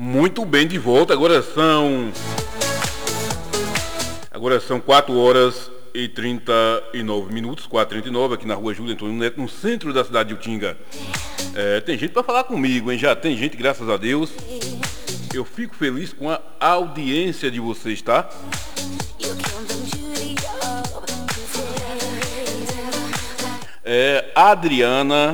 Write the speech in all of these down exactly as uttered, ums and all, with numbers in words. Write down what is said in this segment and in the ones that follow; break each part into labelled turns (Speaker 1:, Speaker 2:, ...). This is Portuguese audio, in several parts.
Speaker 1: Muito bem, de volta. Agora são Agora são quatro horas e trinta e nove minutos, quatro e trinta e nove, aqui na rua Júlio Antônio Neto, no centro da cidade de Utinga. É, tem gente para falar comigo, hein? Já tem gente, graças a Deus. Eu fico feliz com a audiência de vocês, tá? É, Adriana.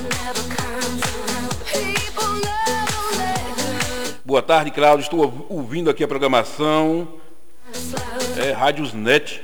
Speaker 1: Boa tarde, Cláudio. Estou ouvindo aqui a programação. É Rádios Net.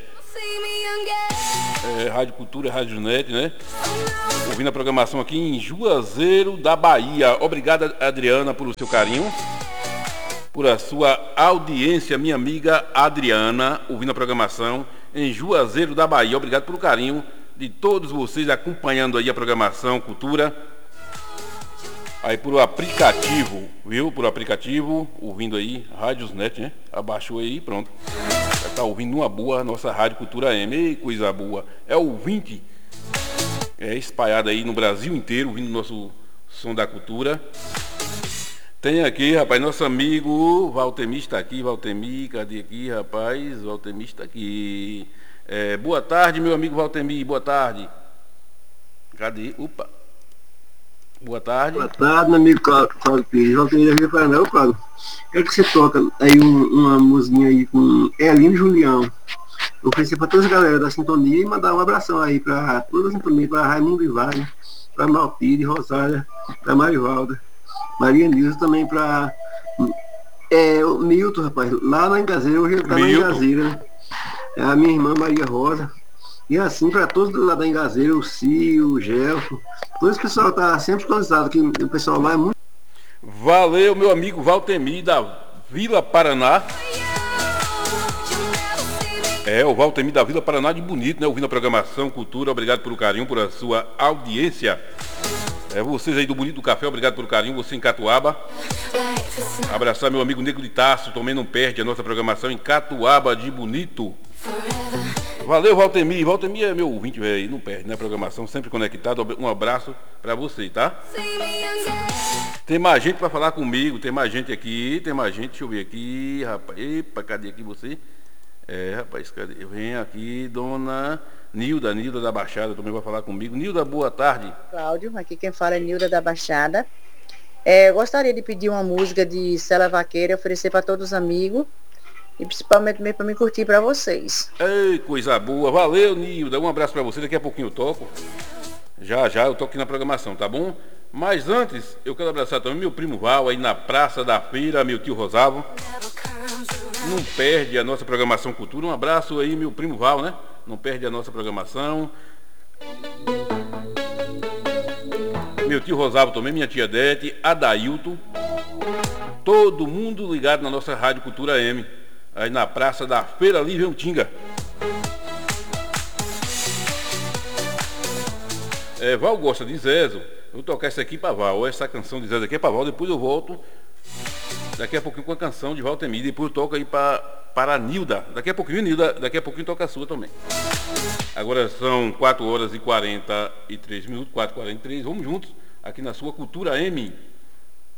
Speaker 1: É, Rádio Cultura, Rádios Net, né? Ouvindo a programação aqui em Juazeiro da Bahia. Obrigado, Adriana, pelo seu carinho, por a sua audiência, minha amiga Adriana, ouvindo a programação em Juazeiro da Bahia. Obrigado pelo carinho de todos vocês acompanhando aí a programação Cultura. Aí por aplicativo, viu? Por aplicativo, ouvindo aí, Rádios Net, né? Abaixou aí, pronto. Já tá ouvindo uma boa a nossa Rádio Cultura M. Ei, coisa boa. É ouvinte, é espalhado aí no Brasil inteiro, ouvindo o nosso som da cultura. Tem aqui, rapaz, nosso amigo Valtemir está aqui. Valtemir, cadê aqui, rapaz? Valtemir está aqui. É, boa tarde, meu amigo Valtemir, boa tarde. Cadê? Opa. Boa tarde.
Speaker 2: Boa tarde, meu amigo Cláudio Pires. Valtemir da Vila Paraná. Ô, Cláudio, quero que você toca aí um, uma musiquinha aí com Elinho e Julião. Eu ofereci para toda a galera da sintonia e mandar um abração aí para toda a sintonia, para Raimundo Ivari, para Malpire, Rosália, para Marivalda, Maria Nilza, também para é, o Milton, rapaz, lá na Engazeira, hoje ele está na Engazeira, né? É a minha irmã Maria Rosa. E assim, para todos lá da Engazeira, o Cio, o Gelfo, todo esse pessoal está sempre sintonizado, que o pessoal lá é muito.
Speaker 1: Valeu, meu amigo Valtemir da Vila Paraná. É, o Valtemir da Vila Paraná de Bonito, né? Ouvindo a programação Cultura, obrigado pelo carinho, por a sua audiência. É, vocês aí do Bonito do Café, obrigado pelo carinho, você em Catuaba. Abraçar meu amigo Negro de Taço, também não perde a nossa programação em Catuaba de Bonito. Valeu, Valtemir. Valtemir é meu ouvinte, velho, não perde, né? Programação sempre conectado. Um abraço pra você, tá? Tem mais gente pra falar comigo, tem mais gente aqui, tem mais gente, deixa eu ver aqui, rapaz. Epa, cadê aqui você? É, rapaz, cadê? Vem aqui, dona Nilda, Nilda da Baixada, também vai falar comigo. Nilda, boa tarde.
Speaker 3: Cláudio, aqui quem fala é Nilda da Baixada. É, eu gostaria de pedir uma música de Célia Vaqueira, oferecer para todos os amigos. E principalmente mesmo para me curtir para vocês.
Speaker 1: Ei, coisa boa. Valeu, Nilda. Um abraço para você. Daqui a pouquinho eu toco. Já, já, eu toco aqui na programação, tá bom? Mas antes, eu quero abraçar também meu primo Val, aí na Praça da Feira, meu tio Rosavo. Não perde a nossa programação Cultura. Um abraço aí, meu primo Val, né? Não perde a nossa programação. Meu tio Rosavo também, minha tia Dete, Adailton. Todo mundo ligado na nossa Rádio Cultura M. Aí na Praça da Feira Livre Utinga. É, Val gosta de Zezo. Eu vou tocar essa aqui pra Val. Essa canção de Zezo aqui é pra Val. Depois eu volto daqui a pouquinho com a canção de Valtemir. Depois eu toco aí pra, para a Nilda. Daqui a pouquinho, Nilda, daqui a pouquinho toca a sua também. Agora são quatro horas e quarenta e três minutos. quatro e quarenta e três. Vamos juntos aqui na sua Cultura M.